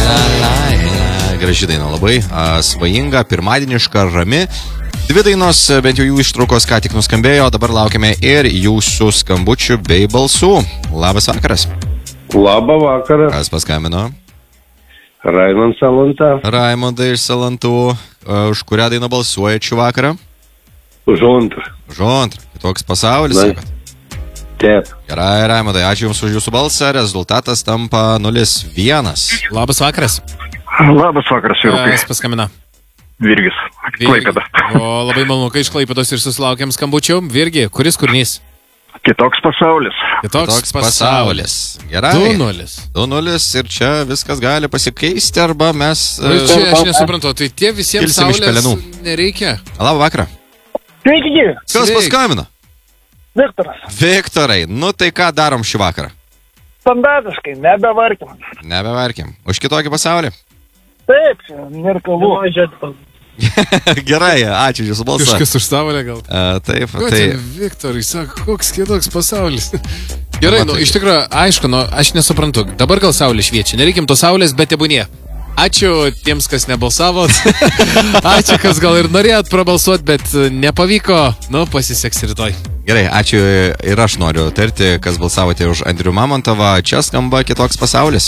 Graži daina, labai svajinga, pirmadieniška, rami. Dvi dainos, bent jau jų ištraukos ką tik nuskambėjo, dabar laukiame ir jūsų skambučių bei balsų. Labas vakaras. Labą vakarą. Kas paskambino? Raimondas Salanta. Raimondai iš Salantų. Už kurią dainą balsuojat šį vakarą? Už antrą. Už antrą. Toks pasaulis, sakot? Taip. Gerai, Raimondai, ačiū Jums už Jūsų balsą. Rezultatas tampa 0-1. Labas vakaras. Labas vakaras, Vyrukai. Kas paskambina? Virgis. Klaipėda. O labai malonu, kai iš Klaipėdos ir susilaukėm skambučių. Virgi, kuris kūrinys? Kitoks pasaulis. Kitoks pasaulis. Gerai. 2-0. 2-0 ir čia viskas gali pasikeisti arba mes... Čia aš nesuprantu, tai tie visiems kilsim iš saulės pelenų. nereikia. Labą vakarą. Sveiki, Kas paskambino? Viktoras. Viktorai, nu tai ką darom šį vakarą? Standartiškai, nebevarkim. Nebevarkim. Už kitokį pasaulį? Taip, nėra kalbų. Gerai, ačiū Jūsų balsą. Kažkas už saulę gal. Taip, Ko tai... ten Viktorai sako, koks kitoks pasaulis? Gerai, nu iš tikrųjų, aišku, nu aš nesuprantu. Dabar gal saulė šviečia, nereikim to saulės, bet tebūnie. Ačiū tiems, kas nebalsavot. Ačiū, kas gal ir norėjot prabalsuot, bet nepavyko. Nu, pasiseks rytoj. Gerai, ačiū ir aš noriu tarti, kas balsavote už Andrių Mamontovą. Čia skamba Kitoks pasaulis.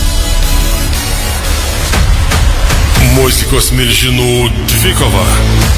Muzikos milžinų dvikova.